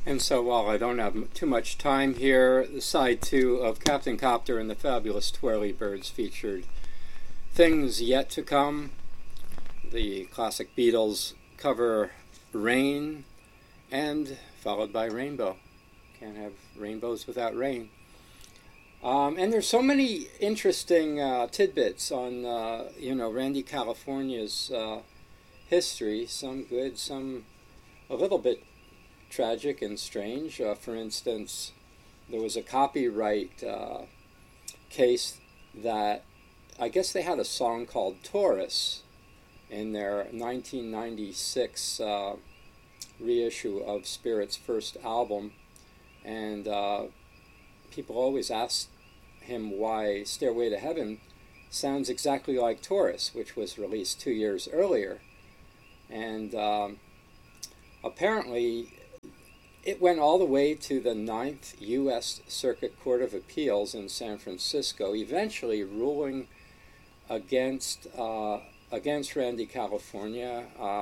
And so while I don't have too much time here, the side two of Captain Copter and the Fabulous Twirlybirds featured Things Yet to Come, the classic Beatles cover Rain, and followed by Rainbow. Can't have rainbows without rain. And there's so many interesting tidbits on, Randy California's history, some good, some a little bit tragic and strange. For instance, there was a copyright case that I guess they had a song called Taurus in their 1996 reissue of Spirit's first album, and people always asked him why Stairway to Heaven sounds exactly like Taurus, which was released 2 years earlier. And apparently it went all the way to the Ninth U.S. Circuit Court of Appeals in San Francisco, eventually ruling against Randy California.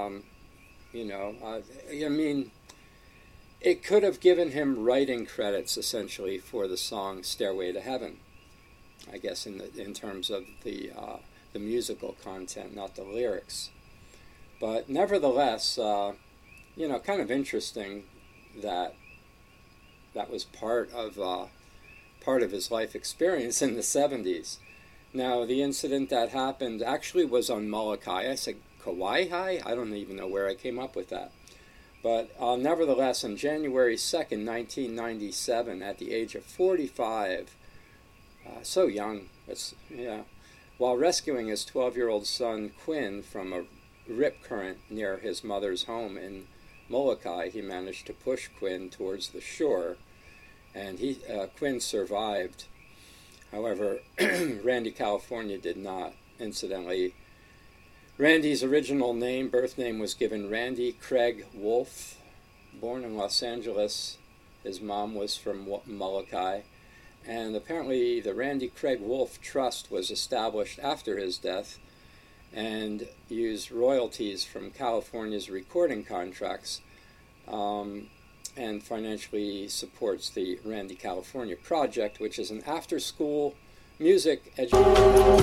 It could have given him writing credits essentially for the song "Stairway to Heaven," I guess in terms of the musical content, not the lyrics. But nevertheless, kind of interesting that was part of his life experience in the 70s. Now, the incident that happened actually was on Molokai. I said Kauai? I don't even know where I came up with that. But nevertheless, on January 2nd, 1997, at the age of 45, so young, while rescuing his 12-year-old son Quinn from a rip current near his mother's home in Molokai, he managed to push Quinn towards the shore, and Quinn survived. However, Randy California did not. Incidentally, Randy's original birth name was given Randy Craig Wolf. Born in Los Angeles, his mom was from Molokai, and apparently the Randy Craig Wolf Trust was established after his death and used royalties from California's recording contracts and financially supports the Randy California Project, which is an after-school music education.